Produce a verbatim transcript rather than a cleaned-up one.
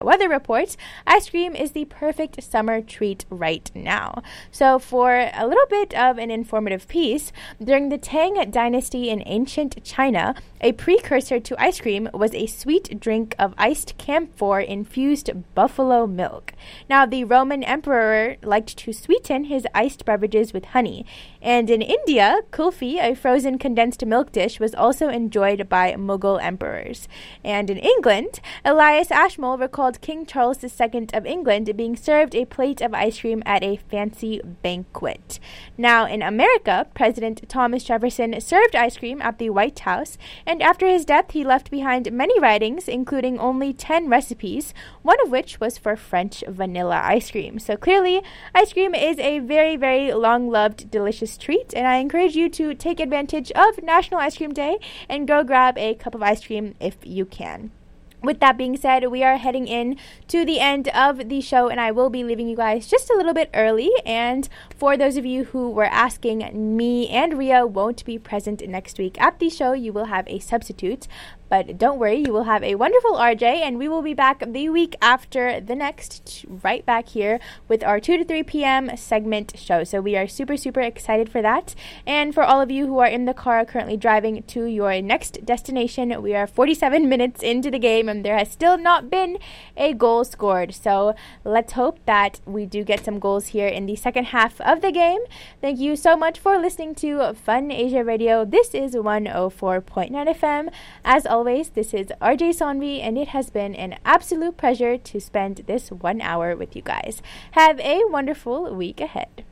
weather report, ice cream is the perfect summer treat right now. So for a little bit of an informative piece, during the Tang Dynasty in ancient China, a precursor to ice cream was a sweet drink of iced camphor-infused buffalo milk. Now, the Roman emperor liked to sweeten his iced beverages with honey. And in India, kulfi, a frozen condensed milk dish, was also enjoyed by Mughal emperors. And in England, Elias Ashmole recalled King Charles the Second of England being served a plate of ice cream at a fancy banquet. Now, in America, President Thomas Jefferson served ice cream at the White House, and after his death, he left behind many writings, including only ten recipes, one of which was for French vanilla ice cream. So clearly, ice cream is a very, very long-loved, delicious treat, and I encourage you to take advantage of National Ice Cream Day and go grab a cup of ice cream if you can. With that being said, we are heading in to the end of the show, and I will be leaving you guys just a little bit early. And for those of you who were asking, me and Ria won't be present next week at the show. You will have a substitute. But don't worry, you will have a wonderful R J, and we will be back the week after the next, right back here with our two to three p.m. segment show. So we are super, super excited for that. And for all of you who are in the car currently driving to your next destination, we are forty-seven minutes into the game, and there has still not been a goal scored. So let's hope that we do get some goals here in the second half of the game. Thank you so much for listening to Fun Asia Radio. This is one oh four point nine F M. As always, Always, this is R J Sonvi, and it has been an absolute pleasure to spend this one hour with you guys. Have a wonderful week ahead.